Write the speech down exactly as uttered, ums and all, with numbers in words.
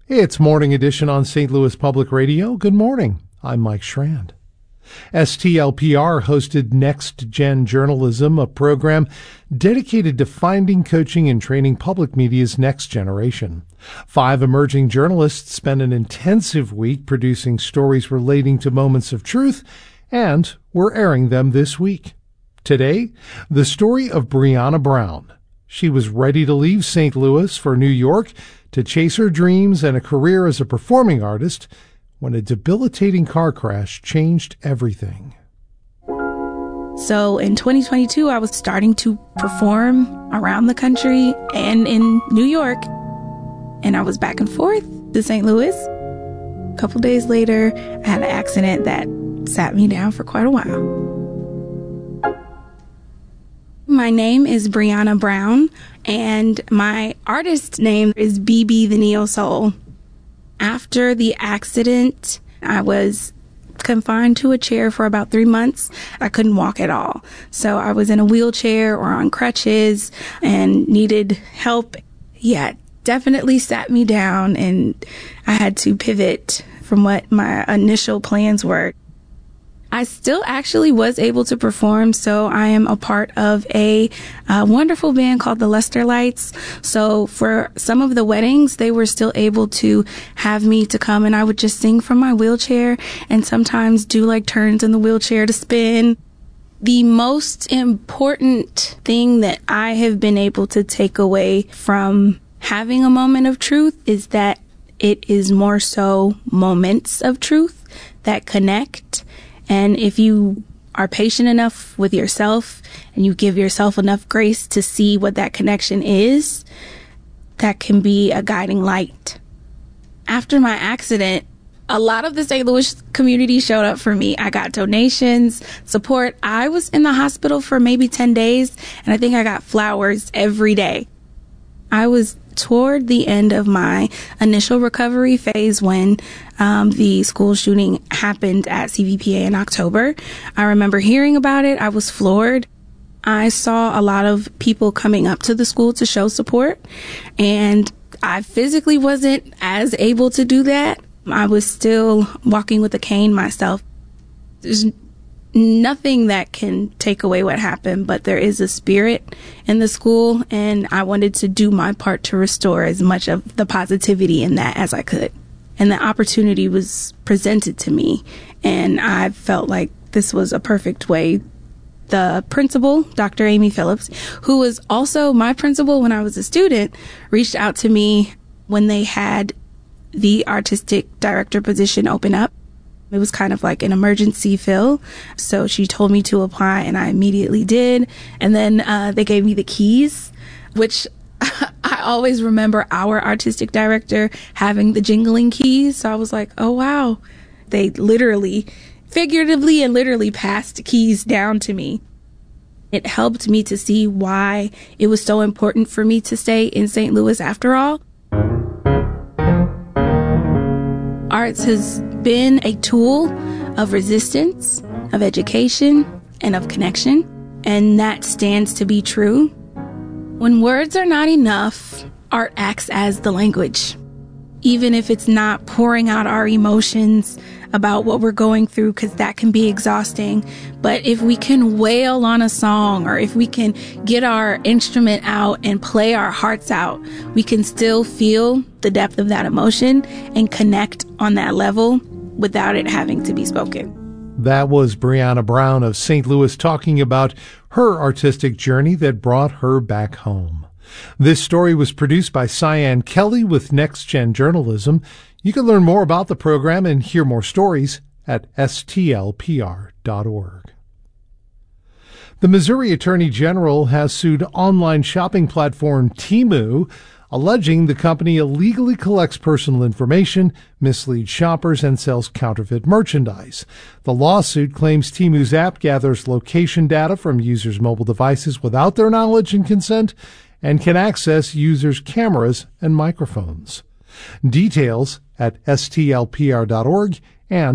It's Morning Edition on Saint Louis Public Radio. Good morning. I'm Mike Schrand. S T L P R hosted Next Gen Journalism, a program dedicated to finding, coaching, and training public media's next generation. Five emerging journalists spent an intensive week producing stories relating to moments of truth, and we're airing them this week. Today, the story of Brianna Brown. She was ready to leave Saint Louis for New York to chase her dreams and a career as a performing artist when a debilitating car crash changed everything. So in twenty twenty-two, I was starting to perform around the country and in New York. And I was back and forth to Saint Louis. A couple days later, I had an accident that sat me down for quite a while. My name is Brianna Brown, and my artist name is B B the Neo Soul. After the accident, I was confined to a chair for about three months. I couldn't walk at all. So I was in a wheelchair or on crutches and needed help. Yeah, definitely sat me down, and I had to pivot from what my initial plans were. I still actually was able to perform, so I am a part of a uh, wonderful band called the Lester Lights. So for some of the weddings, they were still able to have me to come, and I would just sing from my wheelchair and sometimes do like turns in the wheelchair to spin. The most important thing that I have been able to take away from having a moment of truth is that it is more so moments of truth that connect. And if you are patient enough with yourself and you give yourself enough grace to see what that connection is, that can be a guiding light. After my accident, a lot of the Saint Louis community showed up for me. I got donations, support. I was in the hospital for maybe ten days, and I think I got flowers every day. I was toward the end of my initial recovery phase when um, the school shooting happened at C V P A in October. I remember hearing about it. I was floored. I saw a lot of people coming up to the school to show support, and I physically wasn't as able to do that. I was still walking with a cane myself. There's nothing that can take away what happened, but there is a spirit in the school, and I wanted to do my part to restore as much of the positivity in that as I could. And the opportunity was presented to me, and I felt like this was a perfect way. The principal, Doctor Amy Phillips, who was also my principal when I was a student, reached out to me when they had the artistic director position open up. It was kind of like an emergency fill. So she told me to apply, and I immediately did. And then uh, they gave me the keys, which I always remember our artistic director having the jingling keys. So I was like, oh, wow. They literally, figuratively and literally passed keys down to me. It helped me to see why it was so important for me to stay in Saint Louis after all. Arts has been a tool of resistance, of education, and of connection, and that stands to be true. When words are not enough, art acts as the language. Even if it's not pouring out our emotions about what we're going through, because that can be exhausting. But if we can wail on a song, or if we can get our instrument out and play our hearts out, we can still feel the depth of that emotion and connect on that level without it having to be spoken. That was Brianna Brown of Saint Louis talking about her artistic journey that brought her back home. This story was produced by Cyan Kelly with Next Gen Journalism. You can learn more about the program and hear more stories at S T L P R dot org. The Missouri Attorney General has sued online shopping platform Temu, alleging the company illegally collects personal information, misleads shoppers, and sells counterfeit merchandise. The lawsuit claims Temu's app gathers location data from users' mobile devices without their knowledge and consent, and can access users' cameras and microphones. Details at S T L P R dot org and